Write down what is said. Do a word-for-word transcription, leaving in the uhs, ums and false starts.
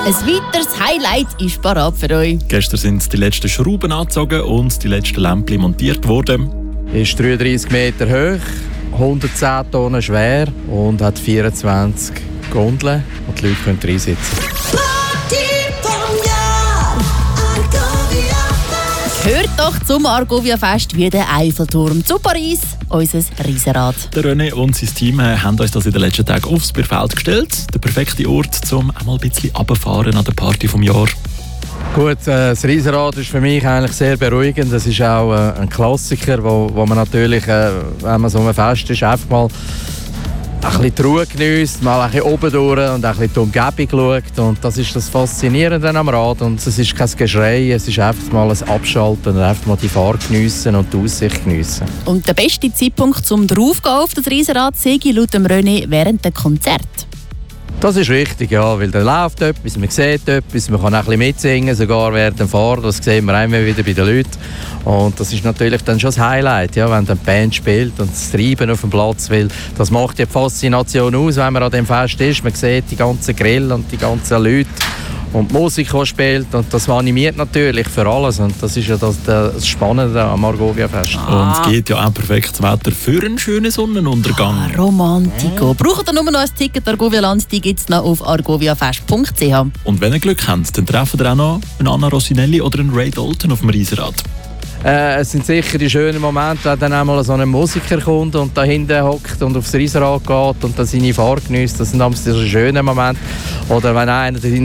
Ein weiteres Highlight ist parat für euch. Gestern sind die letzten Schrauben angezogen und die letzten Lämpchen montiert worden. Ist dreiunddreissig Meter hoch, hundertzehn Tonnen schwer und hat vierundzwanzig Gondeln, wo die Leute können reinsitzen können. Gehört doch zum Argovia-Fest wie der Eiffelturm zu Paris, unser Riesenrad. Der René und sein Team haben uns das in den letzten Tagen aufs Bierfeld gestellt. Der perfekte Ort, um einmal ein bisschen runterzufahren an der Party des Jahres. Gut, äh, das Riesenrad ist für mich eigentlich sehr beruhigend. Das ist auch äh, ein Klassiker, wo, wo man natürlich, äh, wenn man so ein Fest ist, einfach mal ein bisschen die Ruhe geniesst, mal ein bisschen oben durch und ein bisschen die Umgebung schaut. Und das ist das Faszinierende am Rad. Und es ist kein Geschrei, es ist einfach mal ein Abschalten und einfach mal die Fahrt geniessen und die Aussicht geniessen. Und der beste Zeitpunkt, um draufzugehen auf das Riesenrad, sei laut dem René während dem Konzert. Das ist richtig, ja, weil da läuft etwas, man sieht etwas, man kann auch ein bisschen mitsingen, sogar während dem Fahren, das sehen wir immer wieder bei den Leuten. Und das ist natürlich dann schon das Highlight, ja, wenn dann die Band spielt und das Treiben auf dem Platz will. Das macht ja die Faszination aus, wenn man an dem Fest ist. Man sieht die ganzen Grill und die ganzen Leute und die Musik, die spielt. Und das animiert natürlich für alles. Und das ist ja das, das Spannende am Argovia-Fest. Ah. Und es geht ja auch perfektes Wetter für einen schönen Sonnenuntergang. Ah, Romantico. Äh. Braucht ihr nur noch ein Ticket Argovia-Land, die gibt es noch auf argoviafest punkt c h. Und wenn ihr Glück habt, dann treffen ihr auch noch einen Anna Rossinelli oder einen Ray Dalton auf dem Riesenrad. Äh, es sind sicher die schönen Momente, wenn dann einmal so ein Musiker kommt und da hinten hockt und aufs Riesenrad geht und dann seine Fahrt genießt. Das sind die schönen Momente. Oder wenn einer